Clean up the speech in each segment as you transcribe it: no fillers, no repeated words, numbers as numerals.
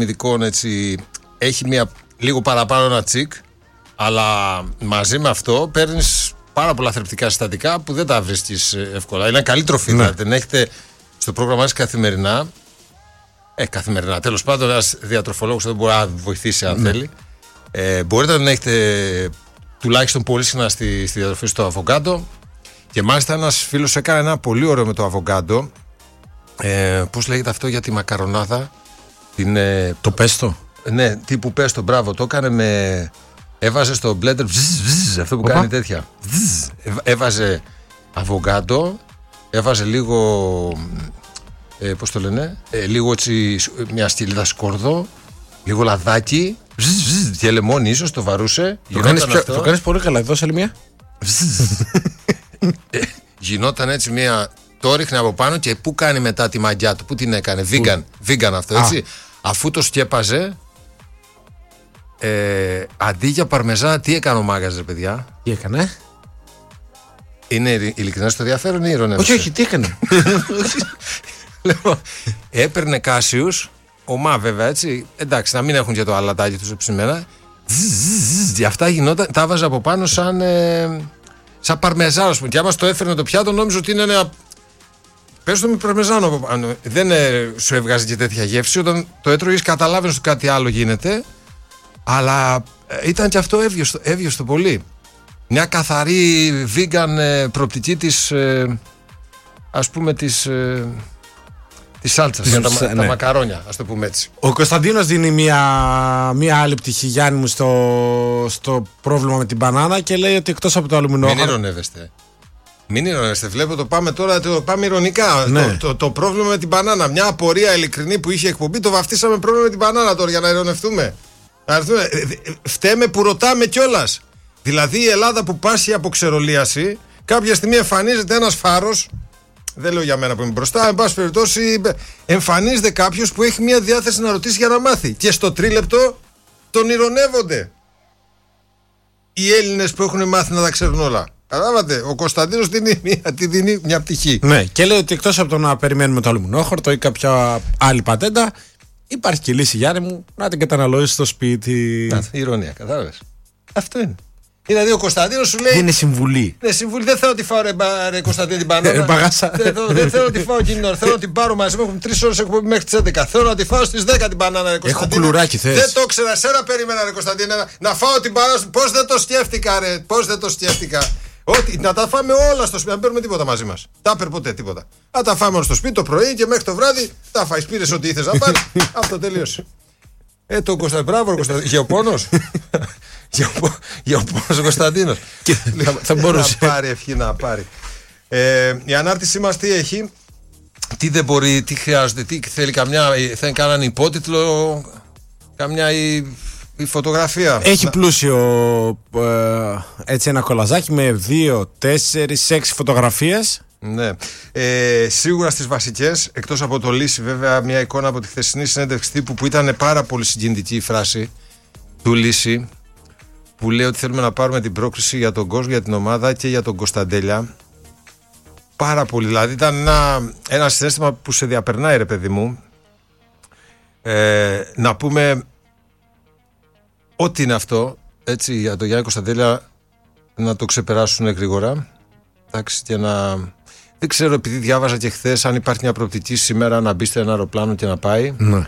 ειδικών έτσι, έχει λίγο παραπάνω ένα τσικ, αλλά μαζί με αυτό παίρνεις πάρα πολλά θρεπτικά συστατικά που δεν τα βρίσκεις εύκολα. Είναι καλή τροφή, δεν έχετε στο πρόγραμμά σας καθημερινά. Καθημερινά. Τέλος πάντων, ένας διατροφολόγος δεν μπορεί να βοηθήσει αν θέλει. Μπορείτε να την έχετε τουλάχιστον πολύ συχνά στη διατροφή στο αβοκάντο. Και μάλιστα ένας φίλος έκανε ένα πολύ ωραίο με το αβοκάντο. Πώς λέγεται αυτό για τη μακαρονάδα? Το πέστο. Ναι, τύπου πέστο, μπράβο. Το έκανε με. Έβαζε στο blender αυτό που κάνει τέτοια. Έβαζε αβοκάντο, έβαζε λίγο. Πώς το λένε, λίγο έτσι μια στυλίδα σκόρδο, λίγο λαδάκι και λεμόνι ίσως, το βαρούσε. Το κάνεις πολύ καλά, δώσε άλλη μία. Γινόταν έτσι μια, το ρίχνε από πάνω και πού κάνει μετά τη μαγιά του, πού την έκανε, vegan αυτό έτσι. Αφού το σκέπαζε, αντί για παρμεζάνα τι έκανε ο μάγας ρε παιδιά? Τι έκανε? Είναι ειλικρινά στο ενδιαφέρον ή ειρωνεύεσαι? Όχι, τι έκανε? Έπαιρνε κάσιους, ομά βέβαια έτσι, εντάξει να μην έχουν και το αλατάκι τους ψημένα, και αυτά γινόταν, τα βάζα από πάνω σαν παρμεζάνο, και άμα το έφερνε το πιάτο νόμιζα ότι είναι ένα, πες το με παρμεζάνο από πάνω, δεν σου έβγαζε και τέτοια γεύση, όταν το έτρωγες καταλάβαινες ότι κάτι άλλο γίνεται, αλλά ήταν και αυτό έβγεστο πολύ, μια καθαρή vegan προοπτική της, ας πούμε της σάλτσας για τα μακαρόνια, ας το πούμε έτσι. Ο Κωνσταντίνος δίνει μια άλλη πτυχή, Γιάννη μου, στο πρόβλημα με την μπανάνα και λέει ότι εκτός από το αλουμινόχαρτο. Μην ειρωνεύεστε. Βλέπω το πάμε τώρα, το πάμε ειρωνικά. Ναι. Το πρόβλημα με την μπανάνα. Μια απορία ειλικρινή που είχε εκπομπή, το βαφτίσαμε πρόβλημα με την μπανάνα τώρα για να ειρωνευτούμε. Φταίμε που ρωτάμε κιόλας. Δηλαδή η Ελλάδα που πάσχει από ξερολίαση, κάποια στιγμή εμφανίζεται ένας φάρος. Δεν λέω για μένα που είμαι μπροστά, εν πάση περιπτώσει εμφανίζεται κάποιος που έχει μια διάθεση να ρωτήσει για να μάθει. Και στο τρίλεπτο τον ειρωνεύονται οι Έλληνες που έχουν μάθει να τα ξέρουν όλα. Καταλάβατε, ο Κωνσταντίνος δίνει μια πτυχή. Ναι, και λέει ότι εκτός από το να περιμένουμε το αλουμινόχαρτο ή κάποια άλλη πατέντα, υπάρχει και λύση, Γιάννη μου, να την καταναλώσεις στο σπίτι. Ηρωνία, κατάλαβες. Αυτό είναι. Δηλαδή ο Κωνσταντίνος σου λέει. Είναι συμβουλή. Ναι, συμβουλή. Δεν θέλω να τη φάω ρε Κωνσταντίνο την μπανάνα. Δεν θέλω να τη φάω εκείνη την ώρα. Θέλω να την πάρω μαζί μου. Έχουμε 3 ώρες εκπομπή μέχρι τις 11. Θέλω να τη φάω στις 10 την μπανάνα, ρε Κωνσταντίνο. Έχω κουλουράκι θες. Δεν το ήξερα. Σένα περίμενα, ρε Κωνσταντίνο. Να φάω την μπανάνα. Πώς δεν το σκέφτηκα, ρε. Πώς δεν το σκέφτηκα. Να τα φάμε όλα στο σπίτι. Να παίρνουμε τίποτα μαζί μας. Τάπερ ποτέ τίποτα. Να τα φάμε όλα στο σπίτι το πρωί και μέχρι το βράδυ τα φάει. Πήρε ό,τι ήθελε να πάρει. Αυτό τελείωσε. Το Κωνσταντίνο. Μπράβο, Κωνσταντίνο. Γεωπόνος. Γεωπόνος ο Κωνσταντίνος. Θα μπορούσε να πάρει ευχή να πάρει. Η ανάρτησή μας τι έχει, τι δεν μπορεί, τι χρειάζεται, τι θέλει θέλει κανέναν υπότιτλο, καμιά η φωτογραφία. Έχει πλούσιο έτσι ένα κολαζάκι με 2, 4, 6 φωτογραφίες. Ναι. Σίγουρα στις βασικές, εκτός από το Λύση βέβαια, μια εικόνα από τη χθεσινή συνέντευξη τύπου που ήταν πάρα πολύ συγκινητική η φράση του Λύση, που λέει ότι θέλουμε να πάρουμε την πρόκριση για τον κόσμο, για την ομάδα και για τον Κωνσταντέλια. Πάρα πολύ, δηλαδή ήταν ένα συναίσθημα που σε διαπερνάει ρε παιδί μου. Να πούμε ό,τι είναι αυτό, έτσι, για τον Γιάννη Κωνσταντέλια να το ξεπεράσουν γρήγορα. Εντάξει, και να... Δεν ξέρω, επειδή διάβαζα και χθες, αν υπάρχει μια προοπτική σήμερα να μπει στο ένα αεροπλάνο και να πάει. Ναι.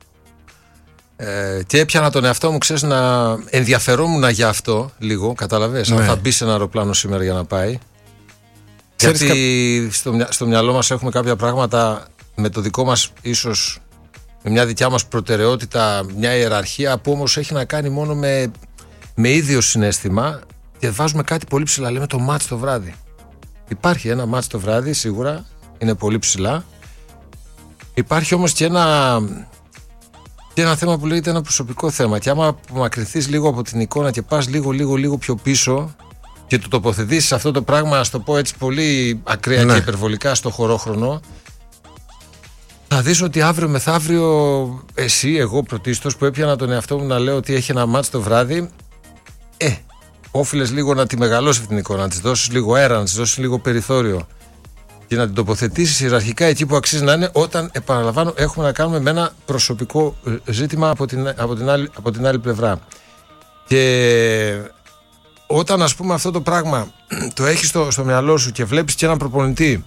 Και έπιανα τον εαυτό μου, ξέρεις, να ενδιαφερόμουν για αυτό λίγο, καταλαβες, αν θα μπει σε ένα αεροπλάνο σήμερα για να πάει. Γιατί στο μυαλό μας έχουμε κάποια πράγματα με το δικό μας, ίσως με μια δικιά μας προτεραιότητα, μια ιεραρχία που όμως έχει να κάνει μόνο με ίδιο συναίσθημα, και βάζουμε κάτι πολύ ψηλά, λέμε το μάτς το βράδυ. Υπάρχει ένα μάτς το βράδυ, σίγουρα είναι πολύ ψηλά. Υπάρχει όμως και ένα θέμα που λέγεται ένα προσωπικό θέμα, και άμα απομακρυνθείς λίγο από την εικόνα και πας λίγο πιο πίσω και το τοποθετήσεις αυτό το πράγμα, ας το πω έτσι πολύ ακραία και υπερβολικά στο χωρόχρονο, θα δεις ότι αύριο μεθαύριο εσύ, εγώ πρωτίστως, που έπιανα τον εαυτό μου να λέω ότι έχει ένα μάτς το βράδυ, όφιλες λίγο να τη μεγαλώσεις την εικόνα, να της δώσεις λίγο αέρα, να της δώσεις λίγο περιθώριο. και να την τοποθετήσεις ιεραρχικά εκεί που αξίζει να είναι, όταν, επαναλαμβάνω, έχουμε να κάνουμε με ένα προσωπικό ζήτημα από την άλλη πλευρά. Και όταν, ας πούμε, αυτό το πράγμα το έχεις στο μυαλό σου και βλέπεις και έναν προπονητή,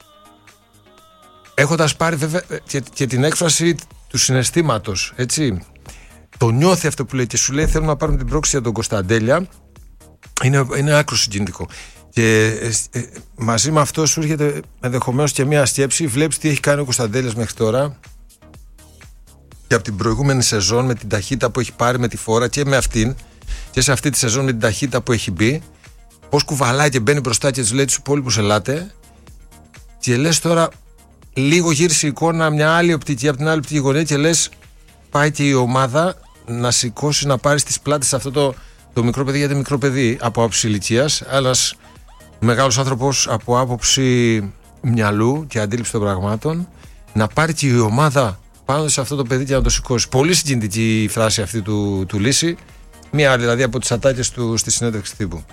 έχοντας πάρει βέβαια και την έκφραση του συναισθήματος, έτσι, το νιώθει αυτό που λέει και σου λέει θέλουμε να πάρουμε την πρόκληση για τον Κωνσταντέλια, είναι άκρο συγκινητικό. Και μαζί με αυτό σου έρχεται ενδεχομένως και μια σκέψη. Βλέπεις τι έχει κάνει ο Κωνσταντέλιας μέχρι τώρα και από την προηγούμενη σεζόν, με την ταχύτητα που έχει πάρει με τη φόρα και με αυτήν, και σε αυτή τη σεζόν με την ταχύτητα που έχει μπει, πώς κουβαλάει και μπαίνει μπροστά και τους λέει τους υπόλοιπους ελάτε, και λες τώρα λίγο γύρισε η εικόνα μια άλλη οπτική, από την άλλη οπτική γωνία, και λες πάει και η ομάδα να σηκώσει, να πάρει στις πλάτες αυτό το μικρό παιδί, γιατί μικρό παιδί από άποψη ηλικίας, ένας μεγάλος άνθρωπος από άποψη μυαλού και αντίληψη των πραγμάτων, να πάρει και η ομάδα πάνω σε αυτό το παιδί και να το σηκώσει. Πολύ συγκινητική η φράση αυτή του Λύση, μία άλλη δηλαδή από τις ατάκες του στη συνέντευξη τύπου.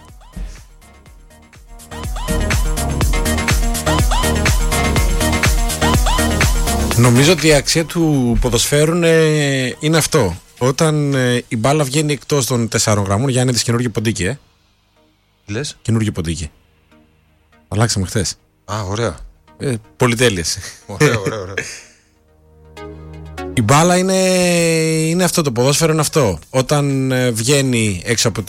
Νομίζω ότι η αξία του ποδοσφαίρου είναι αυτό. Όταν η μπάλα βγαίνει εκτός των 4 γραμμών, Γιάννη, της καινούργιο ποντίκι, Λες? Καινούργιο ποντίκι. Αλλάξαμε χθες. Α, ωραία. Πολυτέλειες. Ωραία. Η μπάλα είναι αυτό, το ποδόσφαιρο είναι αυτό. Όταν βγαίνει έξω από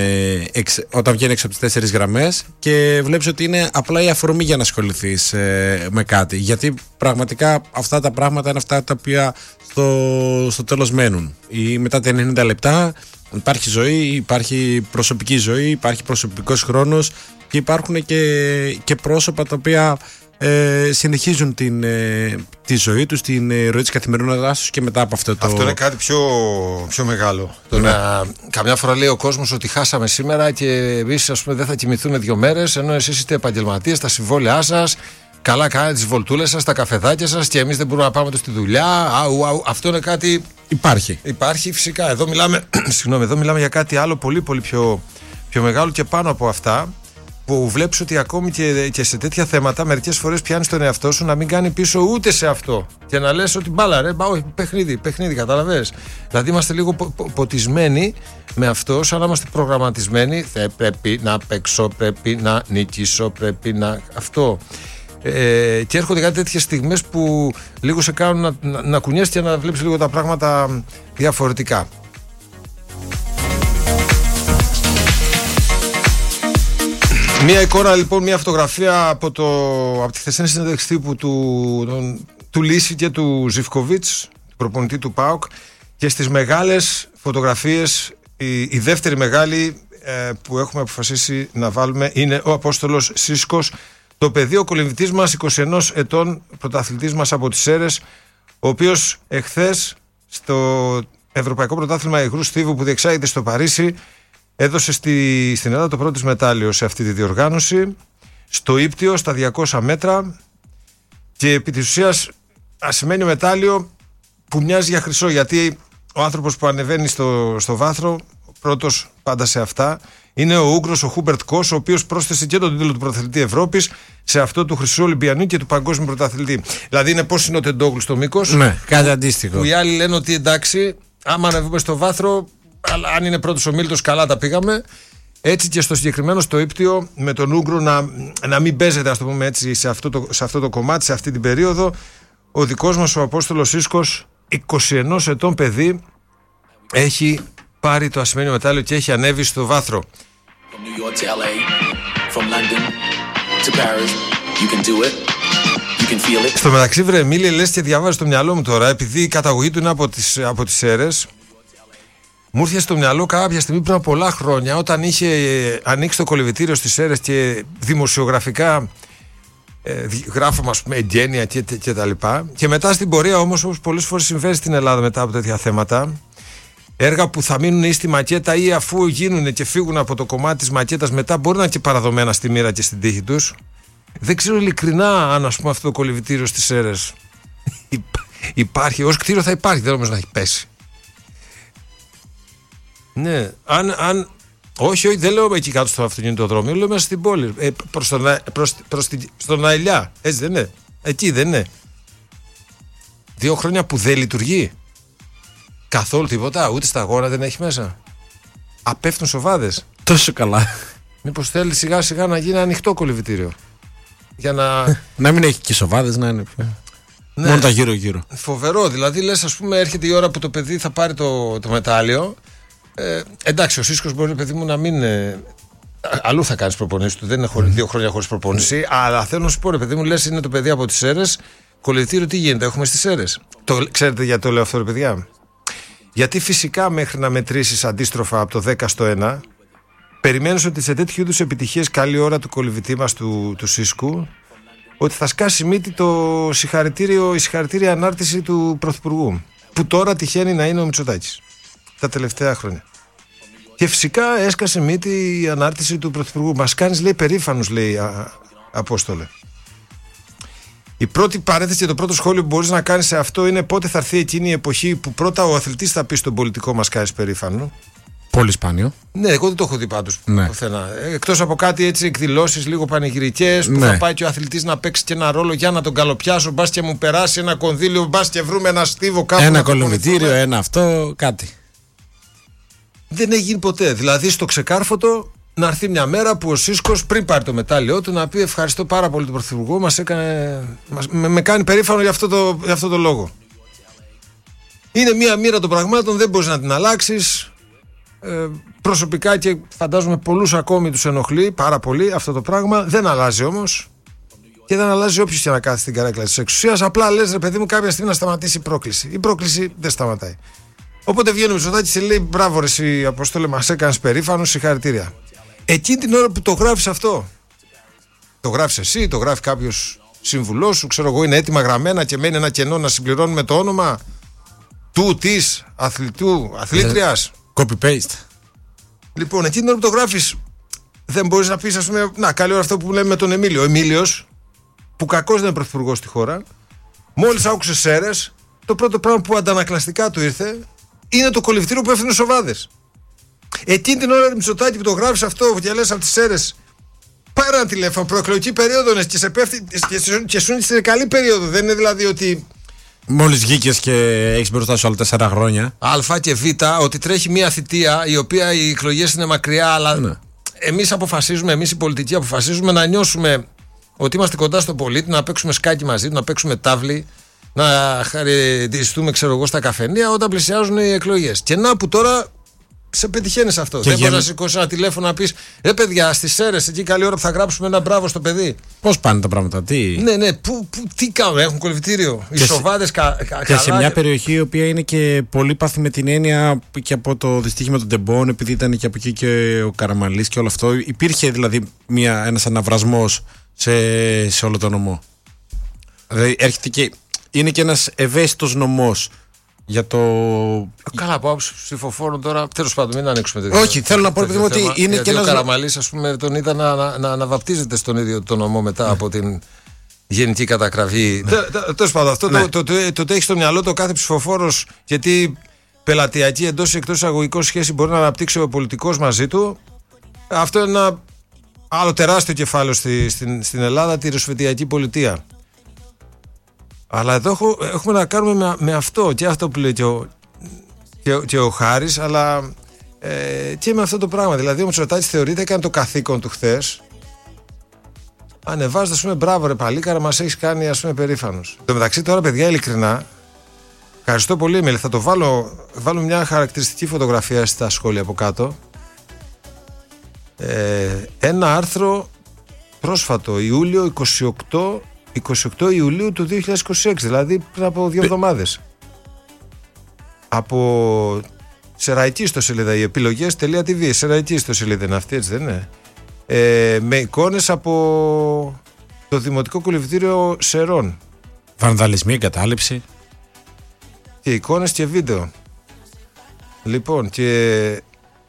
τις 4 γραμμές και βλέπεις ότι είναι απλά η αφορμή για να ασχοληθείς με κάτι. Γιατί πραγματικά αυτά τα πράγματα είναι αυτά τα οποία στο τέλος μένουν. Μετά τα 90 λεπτά υπάρχει ζωή, υπάρχει προσωπική ζωή, υπάρχει προσωπικός χρόνος και υπάρχουν και πρόσωπα τα οποία συνεχίζουν τη ζωή τους, την ροή της καθημερινότητάς τους και μετά από αυτό το... Αυτό είναι κάτι πιο μεγάλο. Ναι. Καμιά φορά λέει ο κόσμος ότι χάσαμε σήμερα και εμείς, ας πούμε, δεν θα κοιμηθούμε 2 μέρες, ενώ εσείς είστε επαγγελματίες, τα συμβόλαιά σας, καλά κάνετε τις βολτούλες σας, τα καφεδάκια σας και εμείς δεν μπορούμε να πάμε στη δουλειά. Αυτό είναι κάτι... Υπάρχει φυσικά. Εδώ μιλάμε για κάτι άλλο πολύ πιο μεγάλο και πάνω από αυτά, που βλέπεις ότι ακόμη και σε τέτοια θέματα μερικές φορές πιάνεις τον εαυτό σου να μην κάνει πίσω ούτε σε αυτό και να λες ότι μπάλα ρε, όχι, παιχνίδι, καταλαβες. Δηλαδή είμαστε λίγο ποτισμένοι με αυτό, σαν να είμαστε προγραμματισμένοι, πρέπει να παίξω, πρέπει να νικήσω, πρέπει να αυτό. Και έρχονται κάτι τέτοιες στιγμές που λίγο σε κάνουν να κουνιέσαι και να βλέπεις λίγο τα πράγματα διαφορετικά. Μία εικόνα λοιπόν, μία φωτογραφία από τη χθεσινή συνέντευξη τύπου του Λύση και του Ζιβκοβίτς, του προπονητή του ΠΑΟΚ, και στις μεγάλες φωτογραφίες η δεύτερη μεγάλη που έχουμε αποφασίσει να βάλουμε είναι ο Απόστολος Σίσκος, το παιδί, ο κολυμβητής μας, 21 ετών, πρωταθλητής μας από τις Σέρρες, ο οποίος εχθές στο Ευρωπαϊκό Πρωτάθλημα Υγρού Στίβου που διεξάγεται στο Παρίσι έδωσε στην Ελλάδα το πρώτο της μετάλλιο σε αυτή τη διοργάνωση, στο ύπτιο, στα 200 μέτρα, και επί της ουσίας σημαίνει μετάλλιο που μοιάζει για χρυσό, γιατί ο άνθρωπος που ανεβαίνει στο βάθρο, πρώτος πάντα σε αυτά, είναι ο Ούγγρος, ο Χούμπερτ Κος, ο οποίος πρόσθεσε και τον τίτλο του πρωταθλητή Ευρώπης σε αυτό του χρυσού Ολυμπιανού και του παγκόσμιου πρωταθλητή. Δηλαδή είναι πώς είναι ο Τεντόγλου στο μήκος. Ναι, κάτι αντίστοιχο. Που οι άλλοι λένε ότι εντάξει, άμα ανεβούμε στο βάθρο, αλλά αν είναι πρώτος ο Μίλτος, καλά τα πήγαμε. Έτσι και στο συγκεκριμένο στο ύπτιο, με τον Ούγγρο να μην παίζεται, ας το πούμε έτσι, σε αυτό το κομμάτι, σε αυτή την περίοδο, ο δικός μας ο Απόστολος Σίσκος, 21 ετών παιδί, έχει πάρει το ασημένιο μετάλλιο και έχει ανέβει στο βάθρο. Στο μεταξύ, βρε Εμίλη, λες και διαβάζεις στο μυαλό μου τώρα, επειδή η καταγωγή του είναι από τις Σέρρες, μου ήρθε στο μυαλό κάποια στιγμή πριν από πολλά χρόνια, όταν είχε ανοίξει το κολυμβητήριο στις Σέρρες και δημοσιογραφικά γράφαμε, ας πούμε, εγγένεια και τα λοιπά. Και μετά στην πορεία όμως, όπως πολλές φορές συμβαίνει στην Ελλάδα μετά από τέτοια θέματα, έργα που θα μείνουν ή στη μακέτα ή αφού γίνουν και φύγουν από το κομμάτι της μακέτας, μετά μπορεί να είναι και παραδομένα στη μοίρα και στην τύχη τους. Δεν ξέρω ειλικρινά αν, ας πούμε, αυτό το κολυμβητήριο στις Σέρρες υπάρχει. Ως κτίριο θα υπάρχει, δεν νομίζω να έχει πέσει. Ναι, αν Όχι, δεν λέω εκεί κάτω στο αυτοκινητοδρόμιο, λέω μέσα στην πόλη. Στον Αηλιά. Έτσι δεν είναι? Εκεί δεν είναι? 2 χρόνια που δεν λειτουργεί. Καθόλου τίποτα, ούτε σταγόνα δεν έχει μέσα. Απέφτουν σοβάδες. Τόσο καλά. Μήπως θέλει σιγά σιγά να γίνει ανοιχτό κολυβητήριο? Για να. Να μην έχει και σοβάδες, να είναι πιο. Ναι. Μόνο τα γύρω-γύρω. Φοβερό. Δηλαδή, λες, ας πούμε, έρχεται η ώρα που το παιδί θα πάρει το μετάλλιο. Εντάξει, ο Σίσκος μπορεί, παιδί μου, να μην. Αλλού θα κάνει προπονήσεις του. Δεν είναι 2 χρόνια χωρίς προπόνηση. Αλλά θέλω να σου πω, ρε παιδί μου, λες, είναι το παιδί από τις Σέρρες. Κολυβητήριο τι γίνεται? Έχουμε στις Σέρρες. Ξέρετε γιατί το λέω αυτό, ρε παιδιά? Γιατί φυσικά μέχρι να μετρήσεις αντίστροφα από το 10 στο 1, περιμένεις ότι σε τέτοιου είδους επιτυχίες, καλή ώρα του κολυβητή μας του Σίσκου, ότι θα σκάσει μύτη η συγχαρητήρια ανάρτηση του Πρωθυπουργού, που τώρα τυχαίνει να είναι ο Μητσοτάκης τα τελευταία χρόνια. Και φυσικά έσκασε μύτη η ανάρτηση του Πρωθυπουργού. Μας κάνεις, λέει, περήφανους, λέει, Απόστολε. Η πρώτη παρένθεση και το πρώτο σχόλιο που μπορείς να κάνεις σε αυτό είναι πότε θα έρθει εκείνη η εποχή που πρώτα ο αθλητής θα πει στον πολιτικό μας κάνεις περήφανο. Πολύ σπάνιο. Ναι, εγώ δεν το έχω δει πάντως πουθενά. Εκτός από κάτι έτσι εκδηλώσεις λίγο πανηγυρικές που θα πάει και ο αθλητής να παίξει και ένα ρόλο για να τον καλοπιάσω. Μπας και μου περάσει ένα κονδύλιο, μπας και βρούμε ένα στίβο κάπου. Ένα κολυβητήριο, ένα αυτό, κάτι. Δεν έχει γίνει ποτέ. Δηλαδή στο ξεκάρφωτο να έρθει μια μέρα που ο Σίσκος πριν πάρει το μετάλλιό του να πει ευχαριστώ πάρα πολύ τον Πρωθυπουργό, με κάνει περήφανο για αυτό το λόγο. Είναι μια μοίρα των πραγμάτων, δεν μπορείς να την αλλάξεις. Προσωπικά και φαντάζομαι πολλούς ακόμη τους ενοχλεί πάρα πολύ αυτό το πράγμα. Δεν αλλάζει όμως. Και δεν αλλάζει όποιος και να κάθεται στην καρέκλα της εξουσίας. Απλά λες, ρε παιδί μου, κάποια στιγμή να σταματήσει η πρόκληση. Η πρόκληση δεν σταματάει. Οπότε βγαίνει ο Μητσοτάκης και λέει μπράβο ρε εσύ Αποστόλε, μας έκανες περήφανος, συγχαρητήρια. Εκείνη την ώρα που το γράφεις αυτό, το γράφεις εσύ, το γράφει κάποιος σύμβουλός σου, ξέρω εγώ, είναι έτοιμα γραμμένα και μένει ένα κενό να συμπληρώνουμε το όνομα του, της, αθλητού, αθλήτριας. Copy-paste. Λοιπόν, εκείνη την ώρα που το γράφεις, δεν μπορείς να πεις, ας πούμε, να, καλή ώρα αυτό που λέμε με τον Εμίλιο. Ο Εμίλιος, που κακώς δεν είναι πρωθυπουργός στη χώρα, μόλις άκουσε Σέρρες, το πρώτο πράγμα που αντανακλαστικά του ήρθε είναι το κολυβητήριο που έφερε σοβάδες. Εκείνη την ώρα, Μητσοτάκη, που το γράφεις αυτό και λες από τις Σέρρες, πάρε ένα τηλέφωνο, προεκλογική περίοδο και σε πέφτει και σου είναι σε καλή περίοδο. Δεν είναι δηλαδή ότι. Μόλις βγήκες και έχεις μπροστά σου άλλα 4 χρόνια. Α και Β, ότι τρέχει μια θητεία η οποία οι εκλογές είναι μακριά, αλλά εμείς αποφασίζουμε, εμείς οι πολιτικοί αποφασίζουμε να νιώσουμε ότι είμαστε κοντά στον πολίτη, να παίξουμε σκάκι μαζί του, να παίξουμε τάβλη, να χαρακτηριστούμε, ξέρω εγώ, στα καφενεία όταν πλησιάζουν οι εκλογές. Και να που τώρα σε πετυχαίνεις αυτό. Δεν μπορεί να σηκώσει ένα τηλέφωνο να πεις ρε παιδιά, στις Σέρρες, εκεί καλή ώρα που θα γράψουμε ένα μπράβο στο παιδί. Πώς πάνε τα πράγματα, τι. Ναι, τι κάνουν, έχουν κολυβητήριο. Οι σοβάδες και σε μια περιοχή η οποία είναι και πολύ πάθη με την έννοια και από το δυστύχημα των Τεμπών, επειδή ήταν και από εκεί και ο Καραμανλής και όλο αυτό. Υπήρχε δηλαδή ένας αναβρασμός σε όλο το νομό. Δηλαδή έρχεται και είναι και ένας ευαίσθητος νομός. Για το. Καλά, από άποψη ψηφοφόρων τώρα. Τέλος πάντων, μην ανοίξουμε τέτοιο. Όχι, θέλω να πω ότι είναι και ένας. Ο Καραμανλής, ας πούμε, τον είδα να αναβαπτίζεται στον ίδιο τον νομό μετά από την γενική κατακραυγή. Τέλος πάντων, αυτό το έχει στο μυαλό το κάθε ψηφοφόρος, γιατί πελατειακή εντός ή εκτός εισαγωγικών σχέση μπορεί να αναπτύξει ο πολιτικός μαζί του. Αυτό είναι ένα άλλο τεράστιο κεφάλαιο στην Ελλάδα, τη ρωσφετιακή πολιτεία. Αλλά εδώ έχουμε να κάνουμε με αυτό και αυτό που λέει και ο Χάρης, αλλά και με αυτό το πράγμα. Δηλαδή ο Μητσοτάκης θεωρείται έκανε το καθήκον του χθες, ανεβάζοντας, ας πούμε, μπράβο ρε παλίκαρα, μας έχεις κάνει, ας πούμε, περήφανος. Εν τω μεταξύ τώρα, παιδιά, ειλικρινά, ευχαριστώ πολύ, Εμίλη, θα το βάλω μια χαρακτηριστική φωτογραφία στα σχόλια από κάτω. Ένα άρθρο πρόσφατο, Ιούλιο 28 Ιουλίου του 2026, δηλαδή πριν από 2 εβδομάδες. Από Σεραϊκή στο σελίδα, οι επιλογές.tv, Σεραϊκή στο σελίδα είναι αυτή, έτσι δεν είναι? Με εικόνες από το Δημοτικό Κολυβητήριο Σερών. Βανδαλισμοί, εγκατάλειψη. Και εικόνες και βίντεο. Λοιπόν, και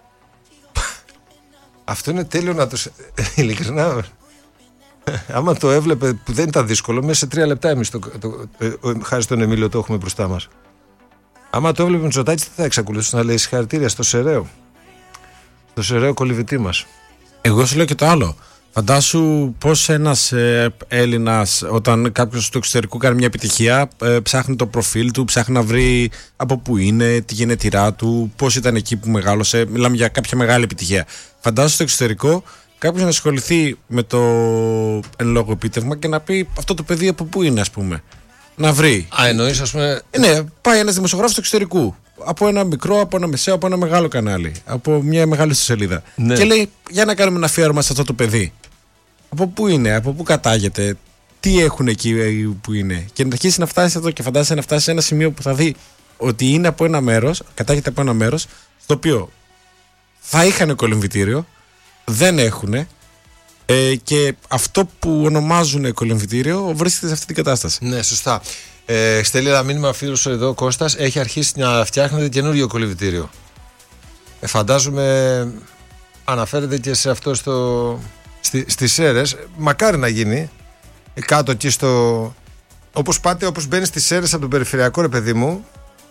αυτό είναι τέλειο να το. Ειλικρινά. Άμα το έβλεπε, που δεν ήταν δύσκολο, μέσα σε 3 λεπτά εμείς χάρη στον Εμίλιο το έχουμε μπροστά μας. Άμα το έβλεπε Μητσοτάκης, δεν θα εξακολουθούσε να λέει συγχαρητήρια στο Σεραίο. Το σεραίο κολυβητή μας. Εγώ σου λέω και το άλλο. Φαντάσου πως ένας Έλληνας, όταν κάποιος του εξωτερικού κάνει μια επιτυχία, ψάχνει το προφίλ του, ψάχνει να βρει από πού είναι, τη γενετηρά του, πώς ήταν εκεί που μεγάλωσε. Μιλάμε για κάποια μεγάλη επιτυχία. Φαντάσου στο εξωτερικό κάποιος να ασχοληθεί με το εν λόγω επίτευγμα και να πει αυτό το παιδί από πού είναι, ας πούμε. Να βρει. Εννοείς, ας πούμε. Ναι, πάει ένας δημοσιογράφος του εξωτερικού. Από ένα μικρό, από ένα μεσαίο, από ένα μεγάλο κανάλι. Από μια μεγάλη σελίδα. Ναι. Και λέει, για να κάνουμε ένα αφιέρωμα σε αυτό το παιδί. Από πού είναι, από πού κατάγεται, τι έχουν εκεί που είναι. Και να αρχίσει να φτάσει εδώ και φαντάζεσαι να φτάσει σε ένα σημείο που θα δει ότι είναι από ένα μέρος, κατάγεται από ένα μέρος, στο οποίο θα είχαν κολυμβητήριο, δεν έχουν. Και αυτό που ονομάζουν κολυμβητήριο βρίσκεται σε αυτή την κατάσταση. Ναι, σωστά. Στέλνει ένα μήνυμα φίλος εδώ, ο Κώστας, έχει αρχίσει να φτιάχνεται καινούριο κολυμβητήριο. Φαντάζομαι αναφέρεται και σε αυτό στις Σέρρες. Μακάρι να γίνει κάτω εκεί στο... Όπως μπαίνεις στις Σέρρες από τον περιφερειακό, ρε παιδί μου,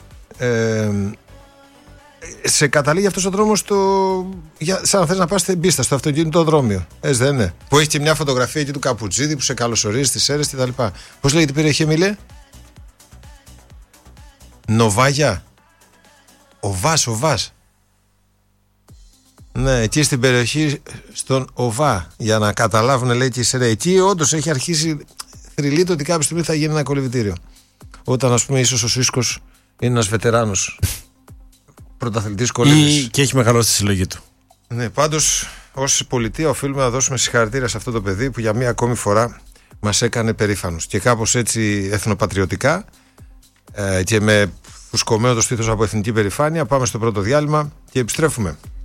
σε καταλήγει αυτός ο δρόμος σαν να θες να πας στην πίστα, στο αυτοκινητοδρόμιο. Έτσι δεν είναι? Που έχει και μια φωτογραφία εκεί του Καπουτζίδη που σε καλωσορίζει στις Σέρρες κτλ. Πώς λέγεται η περιοχή, Εμίλε? Νοβάγια. Ο Βάς. Ναι, εκεί στην περιοχή στον Οβά, για να καταλάβουν, λέει, και η Σέρρα. Εκεί όντως έχει αρχίσει, θρυλείται ότι κάποια στιγμή θα γίνει ένα κολυμβητήριο. Όταν, ας πούμε, ίσως ο Σίσκος είναι ένας βετεράνος πρωταθλητής κολύμβησης. Και έχει μεγαλώσει τη συλλογή του. Ναι, πάντως ως πολιτεία οφείλουμε να δώσουμε συγχαρητήρια σε αυτό το παιδί που για μία ακόμη φορά μας έκανε περήφανους. Και κάπως έτσι εθνοπατριωτικά και με φουσκωμένο το στήθος από εθνική περηφάνεια πάμε στο πρώτο διάλειμμα και επιστρέφουμε.